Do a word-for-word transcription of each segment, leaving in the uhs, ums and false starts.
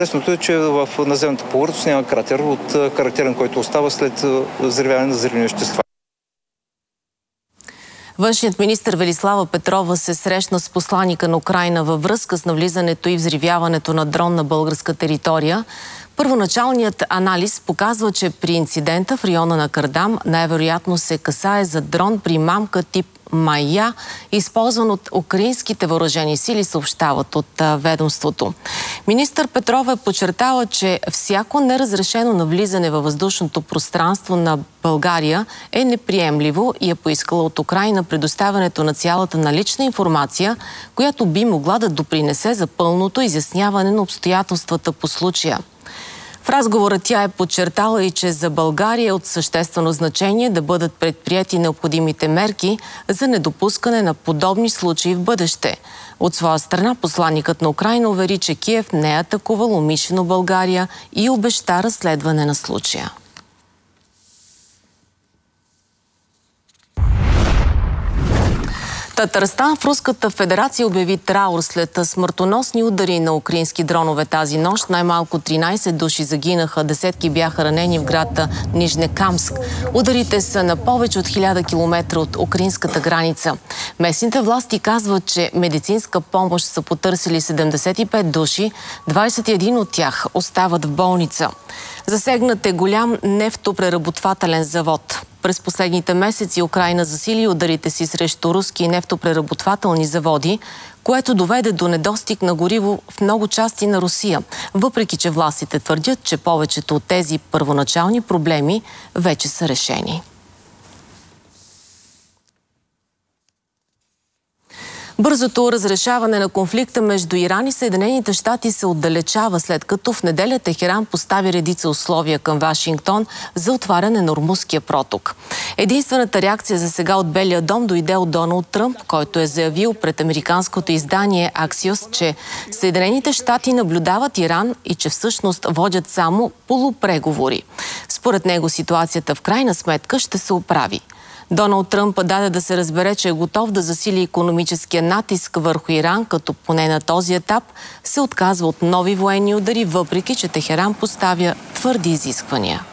Интересното е, че в наземната повърхност няма кратер от характерен, който остава след взривяване на взривни вещества. Външният министър Велислава Петрова се срещна с посланика на Украйна във връзка с навлизането и взривяването на дрон на българска територия. Първоначалният анализ показва, че при инцидента в района на Кардам най-вероятно се касае за дрон примамка тип Майя, използван от украинските въоръжени сили, съобщават от ведомството. Министър Петрова е подчертала, че всяко неразрешено навлизане във въздушното пространство на България е неприемливо и е поискала от Украйна предоставянето на цялата налична информация, която би могла да допринесе за пълното изясняване на обстоятелствата по случая. В разговора тя е подчертала и, че за България е от съществено значение да бъдат предприети необходимите мерки за недопускане на подобни случаи в бъдеще. От своя страна посланикът на Украйна увери, че Киев не е атакувал умишлено България и обеща разследване на случая. Татарстан в Руската федерация обяви траур след смъртоносни удари на украински дронове тази нощ. Най-малко тринайсет души загинаха, десетки бяха ранени в град Нижнекамск. Ударите са на повече от хиляда километра от украинската граница. Местните власти казват, че медицинска помощ са потърсили седемдесет и пет души, двайсет и един от тях остават в болница. Засегнат е голям нефтопреработвателен завод. През последните месеци Украйна засили ударите си срещу руски нефтопреработвателни заводи, което доведе до недостиг на гориво в много части на Русия, въпреки че властите твърдят, че повечето от тези първоначални проблеми вече са решени. Бързото разрешаване на конфликта между Иран и Съединените щати се отдалечава, след като в неделя Техеран постави редица условия към Вашингтон за отваряне на Ормузския проток. Единствената реакция за сега от Белия дом дойде от Доналд Тръмп, който е заявил пред американското издание Axios, че Съединените щати наблюдават Иран и че всъщност водят само полупреговори. Според него ситуацията в крайна сметка ще се оправи. Доналд Тръмп даде да се разбере, че е готов да засили икономическия натиск върху Иран, като поне на този етап се отказва от нови военни удари, въпреки че Техеран поставя твърди изисквания.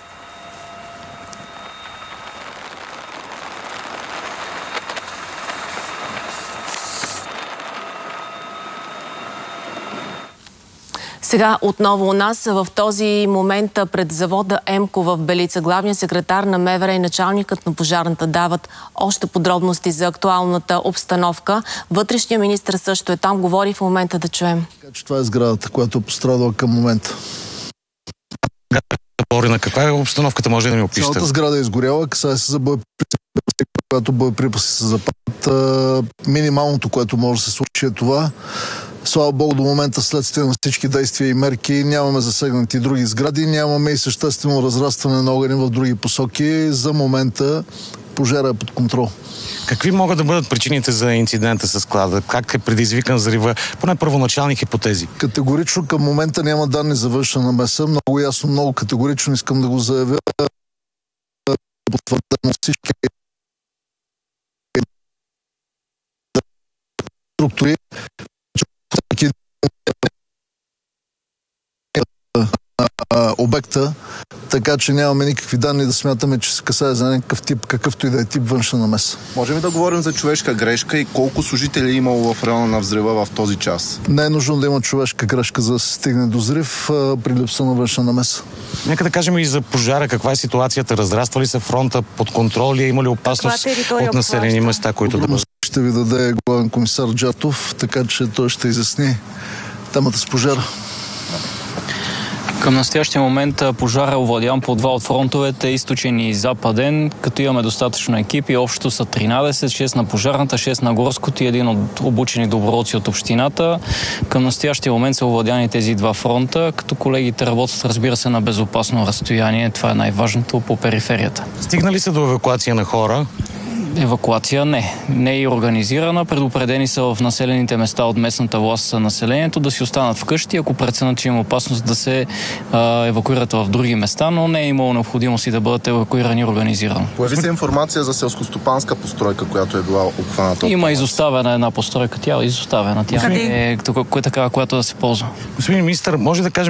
Сега отново у нас в този момент пред завода Емко в Белица главният секретар на МВР и началникът на пожарната дават още подробности за актуалната обстановка. Вътрешният министър също е там. Говори в момента, да чуем. Това е сградата, която е пострадала към момента. На каква е обстановката? Може да ми опишете? Цялата сграда е изгоряла, касае се за боеприпаси, когато боеприпаси се запалят. Минималното, което може да се случи, е това. Слава Богу, до момента следствие на всички действия и мерки нямаме засегнати други сгради, нямаме и съществено разрастване на огъня в други посоки. За момента пожара е под контрол. Какви могат да бъдат причините за инцидента с склада? Как е предизвикан взрива? Поне първоначални хипотези. Категорично към момента няма данни за външна намеса. Много ясно, много категорично искам да го заявя. Потвърдено всички структури, обекта, така че нямаме никакви данни да смятаме, че се касае за някакъв тип, какъвто и да е тип външна намеса. Можем ли да говорим за човешка грешка и колко служители е имало в района на взрива в този час? Не е нужно да има човешка грешка, за да се стигне до взрив а, при липса на външна намеса. Нека да кажем и за пожара. Каква е ситуацията? Разраства ли се фронта? Под контрол ли? Има ли опасност от населени места, които да бъдат? Ще ви даде главен комисар Джатов, така че той ще изясни темата с пожара. Към настоящия момент пожара е овладян по два от фронтовете, източен и западен, като имаме достатъчно екипи. Общо са тринайсет, шест на пожарната, шест на горското и един от обучени доброволци от общината. Към настоящия момент са овладяни тези два фронта, като колегите работят, разбира се, на безопасно разстояние. Това е най-важното по периферията. Стигнали се до евакуация на хора? Евакуация не. Не е организирана. Предупредени са в населените места от местната власт населението да си останат вкъщи, ако преценят, че има опасност да се а, евакуират в други места, но не е имало необходимост и да бъдат евакуирани организирано. Появи се информация за селскостопанска постройка, която е била обхваната. Има изоставена една постройка. Тя е изоставена. Тя е, е такава, която да се ползва. Господин министър, може да кажем